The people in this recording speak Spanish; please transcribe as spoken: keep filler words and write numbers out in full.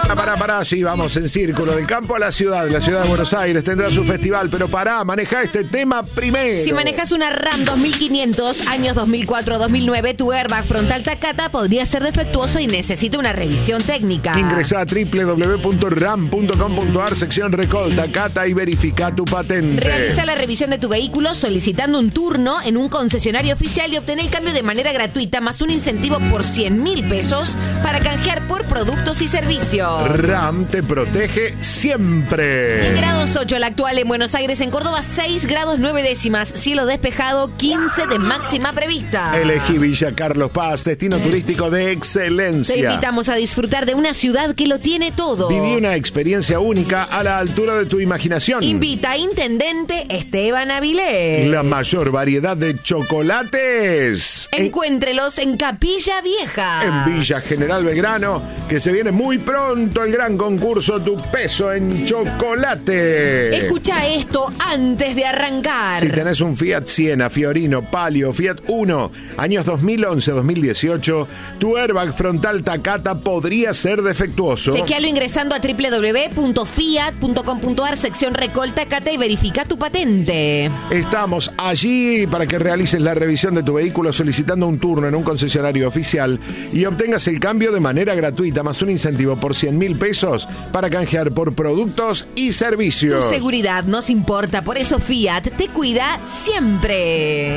Pará, pará, sí, vamos en círculo. Del campo a la ciudad, la ciudad de Buenos Aires tendrá su festival, pero pará, maneja este tema primero. Si manejas una RAM dos mil quinientos, años dos mil cuatro a dos mil nueve, tu airbag frontal Takata podría ser defectuoso y necesita una revisión técnica. Ingresá a doble u doble u doble u punto ram punto com punto ar, sección Recol Takata, y verifica tu patente. Realiza la revisión de tu vehículo solicitando un turno en un concesionario oficial y obtener el cambio de manera gratuita, más un incentivo por cien mil pesos para canjear por productos y servicios. RAM te protege siempre. En grados ocho, la actual en Buenos Aires, en Córdoba seis grados nueve décimas, cielo despejado, quince de máxima prevista. Elegí Villa Carlos Paz, destino turístico de excelencia. Te invitamos a disfrutar de una ciudad que lo tiene todo. Viví una experiencia única a la altura de tu imaginación. Invita a Intendente Esteban Avilés. La mayor variedad de chocolates. Encuéntrelos en Capilla Vieja. En Villa General Belgrano, que se viene muy pronto el gran concurso Tu Peso en Chocolate. Escucha esto antes de arrancar. Si tenés un Fiat Siena, Fiorino, Palio, Fiat Uno, años dos mil once a dos mil dieciocho, tu airbag frontal Takata podría ser defectuoso. Chequealo ingresando a doble u doble u doble u punto fiat punto com punto ar, sección Recol Takata, y verifica tu patente. Estamos allí para que realices la revisión de tu vehículo solicitando un turno en un concesionario oficial y obtengas el cambio de manera gratuita, más un incentivo por cien mil pesos para canjear por productos y servicios. Tu seguridad nos importa, por eso Fiat te cuida siempre.